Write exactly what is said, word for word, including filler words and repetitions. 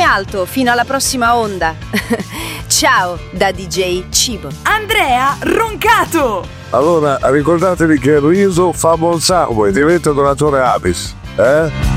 alto fino alla prossima onda. Ciao da D J Cibo. Andrea Roncato. Allora ricordatevi che il riso fa buon sangue e diventa donatore Avis, eh?